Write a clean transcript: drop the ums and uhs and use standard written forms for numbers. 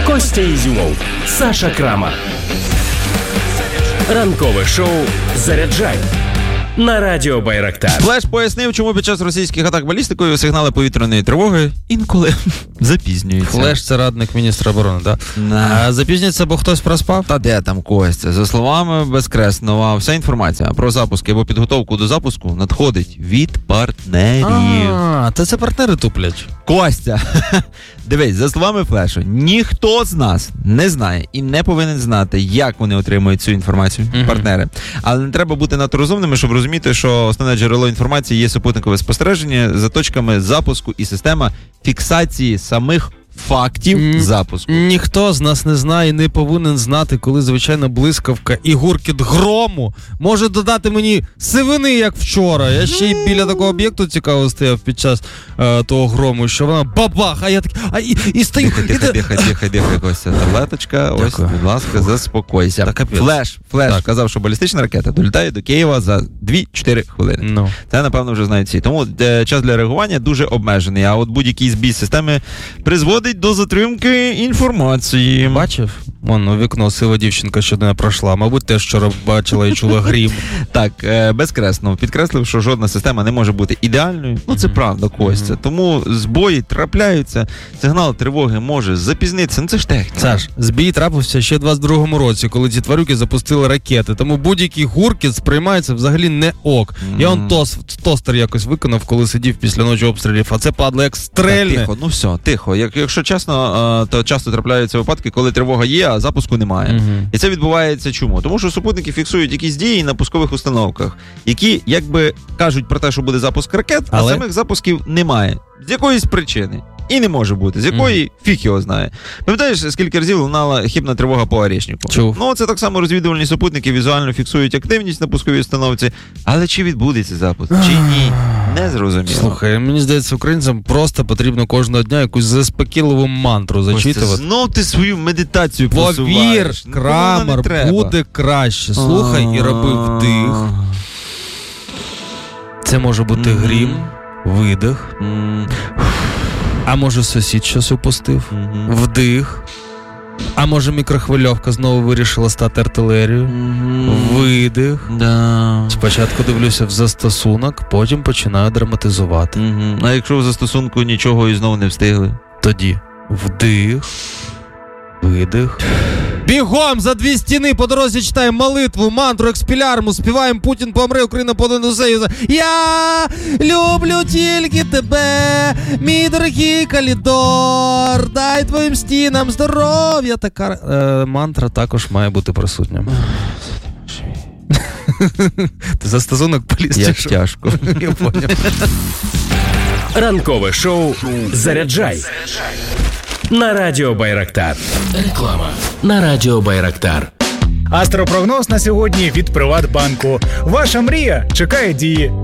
Костя Ізюмов, Саша Крамар. Ранкове шоу «Заряджай» на радіо Байрактар. Флеш пояснив, чому під час російських атак балістикою сигнали повітряної тривоги інколи запізнюються. Флеш – це радник міністра оборони, так? А запізнюється, бо хтось проспав? Та де там, Костя? За словами Безкреснова, вся інформація про запуски або підготовку до запуску надходить від партнерів. Та це партнери туплять. Костя, дивись, за словами Флешу, ніхто з нас не знає і не повинен знати, як вони отримують цю інформацію, партнери. Але не треба бути надто розумними, щоб розуміти, що основне джерело інформації є супутникове спостереження за точками запуску і система фіксації самих фактів запуску. Ніхто з нас не знає і не повинен знати, коли звичайна блискавка і гуркіт грому може додати мені сивини, як вчора. Я ще й біля такого об'єкту цікаво стояв під час того грому, що вона бабах, а я такий, і стою. Дихай, Костя, таблеточка, ось, будь ласка, заспокойся. Флеш казав, що балістична ракета долітає до Києва за 2-4 хвилини. Це, напевно, вже знають всі. Тому час для реагування дуже обмежений, а от будь-який збій системи призводить до затримки інформації. Бачив? Вон у вікно сива дівчинка щодня пройшла. Мабуть, теж вчора бачила і чула грім. Так, Безкреснов підкреслив, що жодна система не може бути ідеальною. Це правда, Костя. Тому збої трапляються, сигнал тривоги може запізнитися. Це ж техніка. Саш, збій трапився ще в 22-му році, коли ці тварюки запустили ракети. Тому будь-який гуркіт сприймається взагалі не ок. Я тостер якось виконав, коли сидів після ночі обстрілів, а це падло як стрельне. Тихо. Якщо чесно, то часто трапляються випадки, коли тривога є, а запуску немає. І це відбувається чому? Тому що супутники фіксують якісь дії на пускових установках, які якби кажуть про те, що буде запуск ракет, а самих запусків немає. З якоїсь причини. І не може бути. З якої фіг його знає. Пам'ятаєш, скільки разів лунала хібна тривога по Орешнику? Чув. Це так само розвідувальні супутники візуально фіксують активність на пусковій установці. Але чи відбудеться запуск, чи ні? Не зрозуміло. Слухай, мені здається, українцям просто потрібно кожного дня якусь заспокійливу мантру зачитувати. Знов ти свою медитацію посуваєш. Повір, Крамар, буде краще. Слухай і роби вдих. Це може бути грім, видих. А може сусід щось упустив? Вдих. А може мікрохвильовка знову вирішила стати артилерією? Видих. Спочатку дивлюся в застосунок, потім починаю драматизувати. А якщо в застосунку нічого і знову не встигли? Тоді вдих, видих. Бігом за 2 стіни по дорозі читаємо молитву, мантру, експілярму, співаємо «Путін помре, Україна понад усею». Я люблю тільки тебе, мій дорогий Калідор, дай твоїм стінам здоров'я. Така мантра також має бути присутня. Ти за стосунок поліз? Як тяжко. Я поняв. Ранкове шоу «Заряджай» на радіо Байрактар. Реклама на радіо Байрактар. Астропрогноз на сьогодні від Приватбанку. Ваша мрія чекає дії.